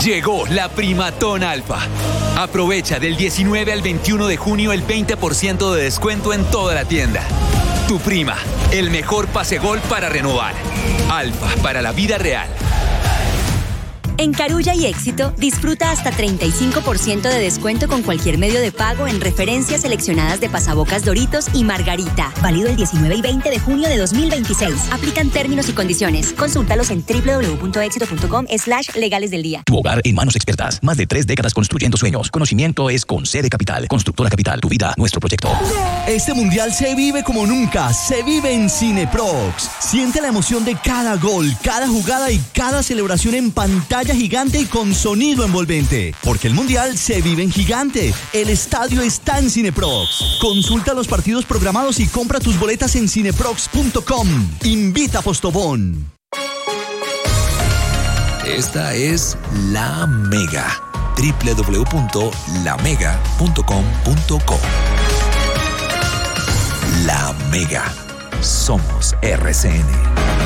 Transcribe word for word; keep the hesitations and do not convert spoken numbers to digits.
Llegó la Primatón Alfa. Aprovecha del diecinueve al veintiuno de junio el veinte por ciento de descuento en toda la tienda. Tu prima, el mejor pase gol para renovar. Alfa, para la vida real. En Carulla y Éxito, disfruta hasta treinta y cinco por ciento de descuento con cualquier medio de pago en referencias seleccionadas de Pasabocas Doritos y Margarita. Válido el diecinueve y veinte de junio de dos mil veintiséis. Aplican términos y condiciones. Consúltalos en doble u doble u doble u punto éxito punto com slash legales del día. Tu hogar en manos expertas. Más de tres décadas construyendo sueños. Conocimiento es con C de Capital. Constructora Capital. Tu vida, nuestro proyecto. Este mundial se vive como nunca. Se vive en Cineprox. Siente la emoción de cada gol, cada jugada y cada celebración en pantalla gigante y con sonido envolvente. Porque el mundial se vive en gigante. El estadio está en Cineprox. Consulta los partidos programados y compra tus boletas en cineprox punto com. Invita a Postobón. Esta es La Mega. doble u doble u doble u punto la mega punto com punto co. La Mega. Somos R C N.